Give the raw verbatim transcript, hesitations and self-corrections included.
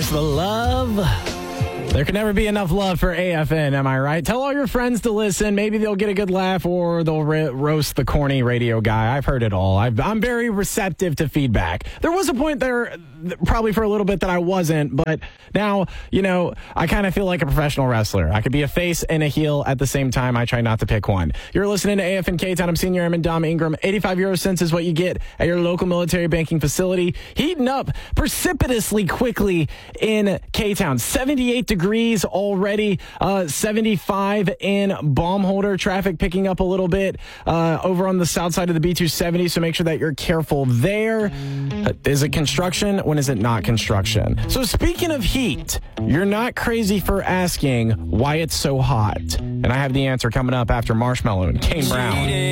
Where's the love? There can never be enough love for A F N, am I right? Tell all your friends to listen. Maybe they'll get a good laugh or they'll ro- roast the corny radio guy. I've heard it all. I've, I'm very receptive to feedback. There was a point there, probably for a little bit, that I wasn't, but now, you know, I kind of feel like a professional wrestler. I could be a face and a heel at the same time. I try not to pick one. You're listening to A F N K-Town. I'm Senior Airman Dom Ingram. eighty-five euro cents is what you get at your local military banking facility. Heating up precipitously quickly in K-Town. seventy-eight degrees already, uh, seventy-five in Baumholder. Traffic picking up a little bit uh, over on the south side of the B two seventy, so make sure that you're careful there. Uh, is it construction? When is it not construction? So speaking of heat, you're not crazy for asking why it's so hot. And I have the answer coming up after Marshmello and Kane Brown.